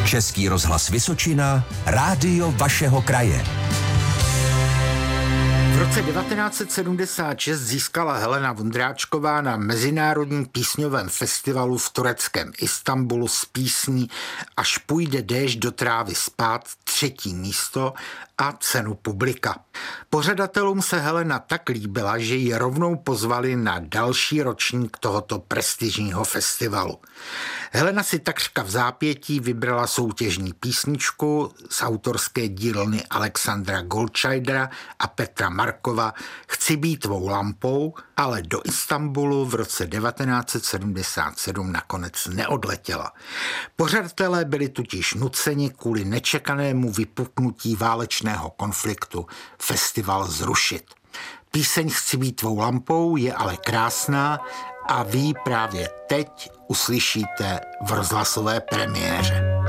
Český rozhlas Vysočina, rádio vašeho kraje. V roce 1976 získala Helena Vondráčková na Mezinárodním písňovém festivalu v tureckém Istanbulu s písní Až půjde déšť do trávy spát 3. místo a cenu publika. Pořadatelům se Helena tak líbila, že ji rovnou pozvali na další ročník tohoto prestižního festivalu. Helena si takřka v zápětí vybrala soutěžní písničku z autorské dílny Alexandra Goldscheidera a Petra Markova Chci být tvou lampou, ale do Istanbulu v roce 1977 nakonec neodletěla. Pořadatelé byli totiž nuceni kvůli nečekanému vypuknutí válečného konfliktu festival zrušit. Píseň Chci být tvou lampou je ale krásná a vy právě teď uslyšíte v rozhlasové premiéře.